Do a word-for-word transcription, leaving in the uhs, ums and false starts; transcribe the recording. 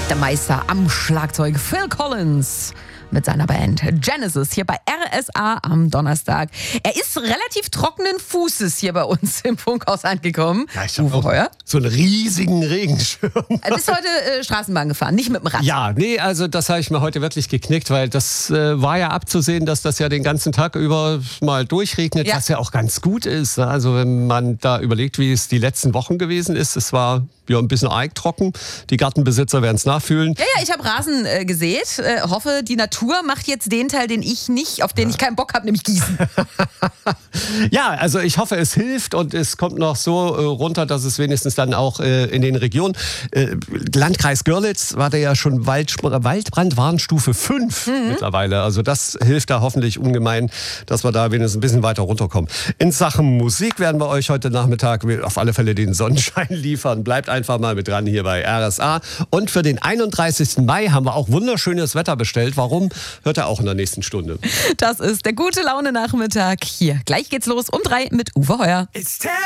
Der Meister am Schlagzeug Phil Collins mit seiner Band Genesis hier bei R S A am Donnerstag. Er ist relativ trockenen Fußes hier bei uns im Funkhaus angekommen. Ja, ich habe auch Heuer. so einen riesigen Regenschirm. Du bist heute äh, Straßenbahn gefahren, nicht mit dem Rad. Ja, nee, also das habe ich mir heute wirklich geknickt, weil das äh, war ja abzusehen, dass das ja den ganzen Tag über mal durchregnet, Ja. was ja auch ganz gut ist. Also wenn man da überlegt, wie es die letzten Wochen gewesen ist, es war ja ein bisschen arg trocken. Die Gartenbesitzer werden es nachfühlen. Ja, ja, ich habe Rasen äh, gesät. Äh, hoffe, die Natur macht jetzt den Teil, den ich nicht, auf den ich keinen Bock habe, nämlich gießen. Ja, also ich hoffe, es hilft und es kommt noch so äh, runter, dass es wenigstens dann auch äh, in den Regionen, äh, Landkreis Görlitz war da ja schon Wald, Waldbrandwarnstufe fünf mhm. mittlerweile. Also das hilft da hoffentlich ungemein, dass wir da wenigstens ein bisschen weiter runterkommen. In Sachen Musik werden wir euch heute Nachmittag auf alle Fälle den Sonnenschein liefern. Bleibt einfach mal mit dran hier bei R S A. Und für den einunddreißigsten Mai haben wir auch wunderschönes Wetter bestellt. Warum? Hört ihr auch in der nächsten Stunde. Das ist der gute Laune Nachmittag hier. Gleich geht's los um drei mit Uwe Heuer.